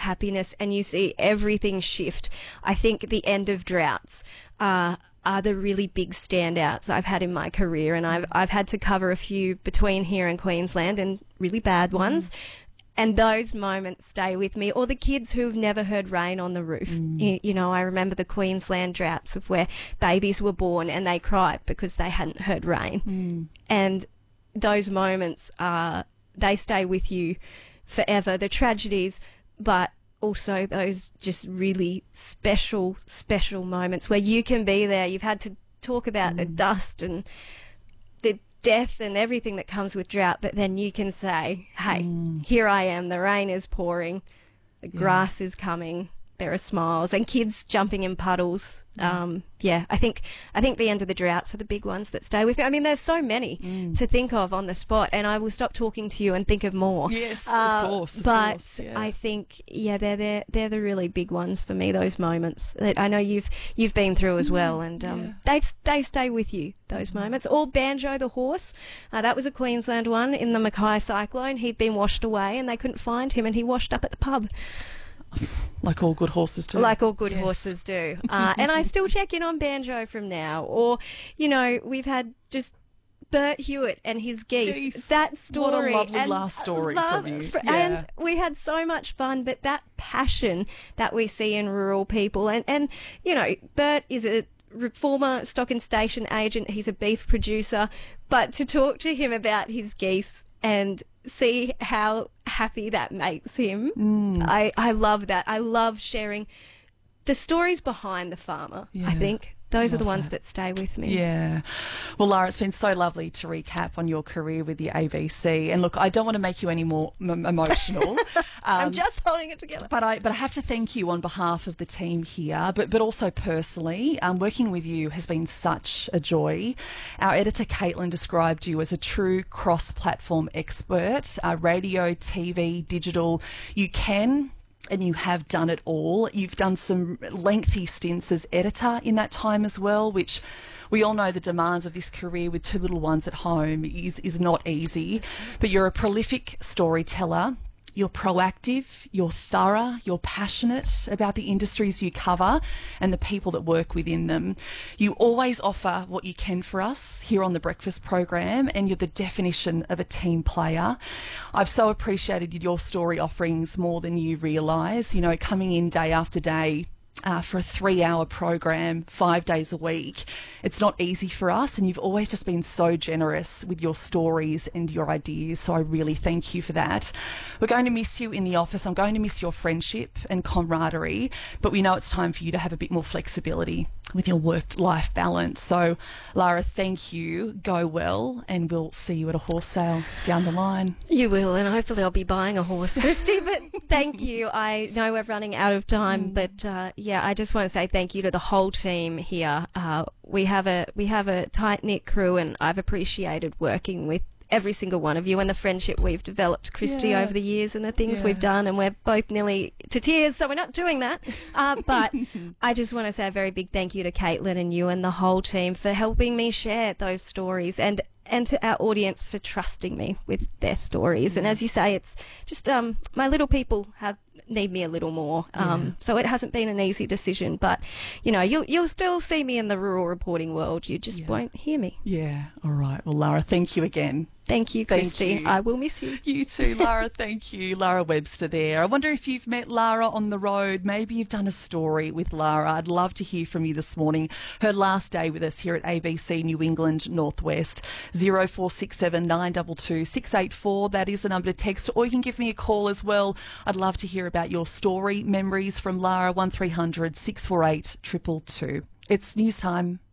happiness, and you see everything shift. I think the end of droughts are the really big standouts I've had in my career, and I've had to cover a few between here and Queensland, and really bad ones. And those moments stay with me. Or the kids who've never heard rain on the roof. You know, I remember the Queensland droughts of where babies were born and they cried because they hadn't heard rain. And those moments they stay with you forever. The tragedies, but also those just really special, special moments where you can be there. You've had to talk about the dust and the death and everything that comes with drought, but then you can say, hey, here I am, the rain is pouring, the grass is coming, there are smiles and kids jumping in puddles. I think the end of the droughts are the big ones that stay with me. I mean, there's so many to think of on the spot, and I will stop talking to you and think of more. Yes, of course. But I think, they're the really big ones for me, those moments that I know you've been through as well, and they stay with you, those moments. Or Banjo the horse, that was a Queensland one in the Mackay cyclone. He'd been washed away and they couldn't find him, and he washed up at the pub. Like all good horses do. Like all good horses do. And I still check in on Banjo from now. Or, you know, we've had just Bert Hewitt and his geese. That story. What a lovely last story from you. And we had so much fun, but that passion that we see in rural people. And you know, Bert is a former stock and station agent. He's a beef producer. But to talk to him about his geese and see how happy that makes him. I love that. I love sharing the stories behind the farmer. I think those are the ones that stay with me. Yeah. Well, Lara, it's been so lovely to recap on your career with the ABC. And look, I don't want to make you any more emotional. I'm just holding it together. But I have to thank you on behalf of the team here, but also personally. Working with you has been such a joy. Our editor, Caitlin, described you as a true cross-platform expert, radio, TV, digital. You can and you have done it all. You've done some lengthy stints as editor in that time as well, which we all know the demands of this career with two little ones at home is not easy. But you're a prolific storyteller. You're proactive, you're thorough, you're passionate about the industries you cover and the people that work within them. You always offer what you can for us here on the Breakfast program, and you're the definition of a team player. I've so appreciated your story offerings more than you realise, you know, coming in day after day for a 3-hour program, 5 days a week. It's not easy for us, and you've always just been so generous with your stories and your ideas, so I really thank you for that. We're going to miss you in the office. I'm going to miss your friendship and camaraderie, but we know it's time for you to have a bit more flexibility with your work-life balance. So, Lara, thank you. Go well, and we'll see you at a horse sale down the line. You will, and hopefully I'll be buying a horse, Christy, but thank you. I know we're running out of time, but I just want to say thank you to the whole team here. We have a tight-knit crew, and I've appreciated working with every single one of you and the friendship we've developed, Christy, over the years, and the things we've done, and we're both nearly to tears, so we're not doing that. But I just want to say a very big thank you to Caitlin and you and the whole team for helping me share those stories, and to our audience for trusting me with their stories. And as you say, it's just my little people need me a little more. So it hasn't been an easy decision, but you know, you'll still see me in the rural reporting world. You just won't hear me. Yeah. All right. Well, Lara, thank you again. Thank you, Christy. I will miss you. You too, Lara. Thank you. Lara Webster there. I wonder if you've met Lara on the road. Maybe you've done a story with Lara. I'd love to hear from you this morning. Her last day with us here at ABC New England Northwest. 0467 922 684. That is the number to text, or you can give me a call as well. I'd love to hear about your story, memories from Lara. 1300 648 222. It's news time.